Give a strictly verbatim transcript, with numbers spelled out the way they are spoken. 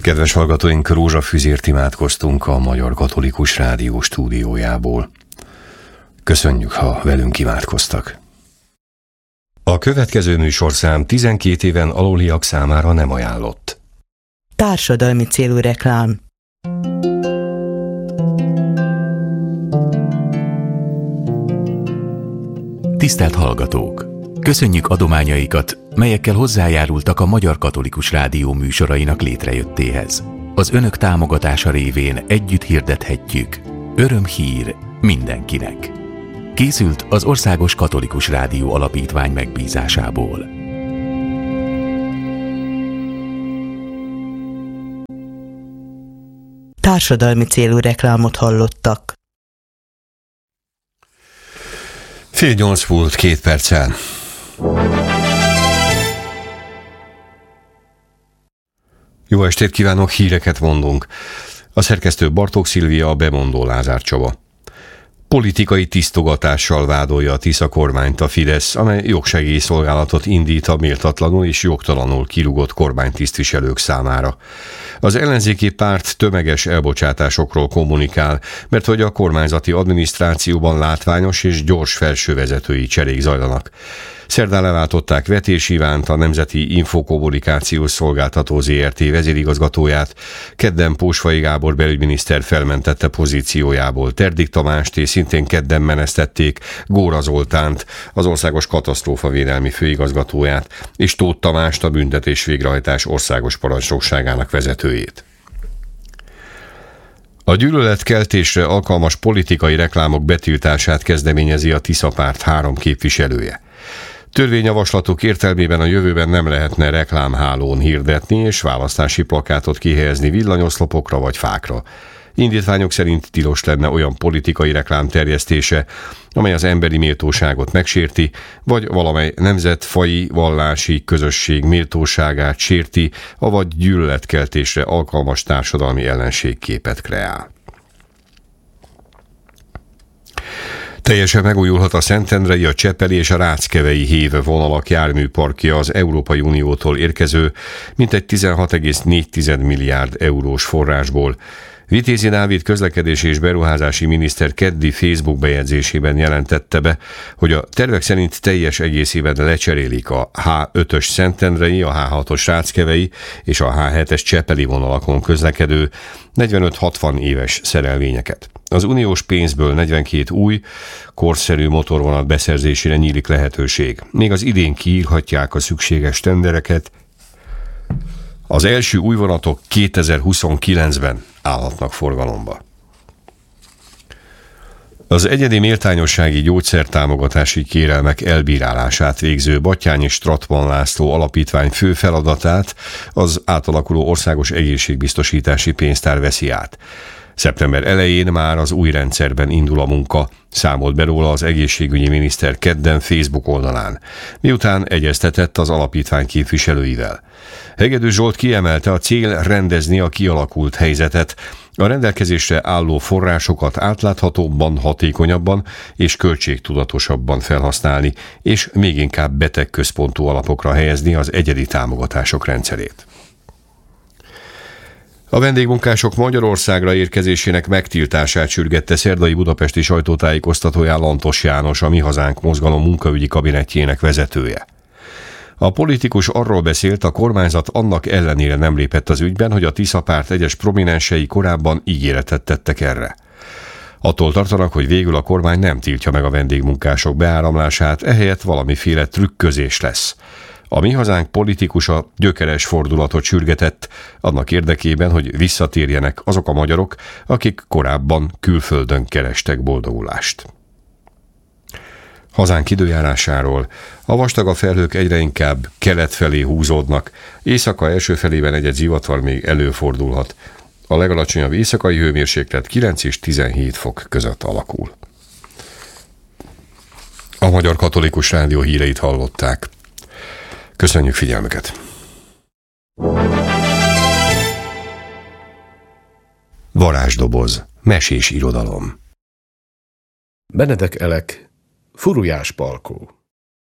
Kedves hallgatóink, rózsafüzért imádkoztunk a Magyar Katolikus Rádió stúdiójából. Köszönjük, ha velünk imádkoztak. A következő műsorszám tizenkét éven aluliak számára nem ajánlott. Társadalmi célú reklám. Tisztelt hallgatók! Köszönjük adományaikat, melyekkel hozzájárultak a Magyar Katolikus Rádió műsorainak létrejöttéhez. Az önök támogatása révén együtt hirdethetjük: örömhír mindenkinek. Készült az Országos Katolikus Rádió Alapítvány megbízásából. Társadalmi célú reklámot hallottak. Fél nyolc múlt két perccel. Jó estét kívánok, híreket mondunk. A szerkesztő Bartók Szilvia, a bemondó Lázár Csaba. Politikai tisztogatással vádolja a Tisza kormányt a Fidesz, amely jogsegélyszolgálatot indít a méltatlanul és jogtalanul kirúgott kormánytisztviselők számára. Az ellenzéki párt tömeges elbocsátásokról kommunikál, mert hogy a kormányzati adminisztrációban látványos és gyors felsővezetői cserék zajlanak. Szerdán leváltották Vetés Ivánt, a Nemzeti Infokommunikációs Szolgáltató zé er té vezérigazgatóját, kedden Pósfai Gábor belügyminiszter felmentette pozíciójából Terdik Tamást, és szintén kedden menesztették Góra Zoltánt, az Országos Katasztrófavédelmi Főigazgatóját, és Tóth Tamást, a Büntetés Végrehajtás Országos Parancsnokságának vezetőjét. A gyűlöletkeltésre alkalmas politikai reklámok betiltását kezdeményezi a Tisza párt három képviselője. Törvényjavaslatok értelmében a jövőben nem lehetne reklámhálón hirdetni és választási plakátot kihelyezni villanyoszlopokra vagy fákra. Indítványok szerint tilos lenne olyan politikai reklám terjesztése, amely az emberi méltóságot megsérti, vagy valamely nemzet, faji, vallási közösség méltóságát sérti, avagy gyűlöletkeltésre alkalmas társadalmi ellenségképet kreál. Teljesen megújulhat a Szentendrei, a Csepeli és a Ráckevei héve vonalak járműparkja az Európai Uniótól érkező mintegy tizenhat egész négy milliárd eurós forrásból. Vitézi Dávid közlekedési és beruházási miniszter keddi Facebook bejegyzésében jelentette be, hogy a tervek szerint teljes egészében lecserélik a há ötös Szentendrei, a há hatos Ráckevei és a há hetes Csepeli vonalakon közlekedő negyvenöt-hatvan éves szerelvényeket. Az uniós pénzből negyvenkét új, korszerű motorvonat beszerzésére nyílik lehetőség. Még az idén kiírhatják a szükséges tendereket. Az első új vonatok kétezer-huszonkilencben állhatnak forgalomba. Az egyedi méltányossági gyógyszertámogatási kérelmek elbírálását végző Batthyány Stratman László Alapítvány fő feladatát az átalakuló Országos Egészségbiztosítási Pénztár veszi át. Szeptember elején már az új rendszerben indul a munka, számolt be róla az egészségügyi miniszter kedden Facebook oldalán, miután egyeztetett az alapítvány képviselőivel. Hegedű Zsolt kiemelte, a cél rendezni a kialakult helyzetet, a rendelkezésre álló forrásokat átláthatóbban, hatékonyabban és költségtudatosabban felhasználni, és még inkább betegközpontú alapokra helyezni az egyedi támogatások rendszerét. A vendégmunkások Magyarországra érkezésének megtiltását sürgette szerdai budapesti sajtótájékoztatóján Lantos János, a Mi Hazánk mozgalom munkaügyi kabinetjének vezetője. A politikus arról beszélt, a kormányzat annak ellenére nem lépett az ügyben, hogy a Tisza párt egyes prominensei korábban ígéretet tettek erre. Attól tartanak, hogy végül a kormány nem tiltja meg a vendégmunkások beáramlását, ehelyett valamiféle trükközés lesz. A Mi Hazánk politikusa gyökeres fordulatot sürgetett annak érdekében, hogy visszatérjenek azok a magyarok, akik korábban külföldön kerestek boldogulást. Hazánk időjárásáról: a vastag felhők egyre inkább kelet felé húzódnak, éjszaka első felében egy-egy zivatar még előfordulhat. A legalacsonyabb éjszakai hőmérséklet kilenc és tizenhét fok között alakul. A Magyar Katolikus Rádió híreit hallották. Köszönjük figyelmüket! Varázsdoboz, mesés irodalom. Benedek Elek, Furujás Palkó.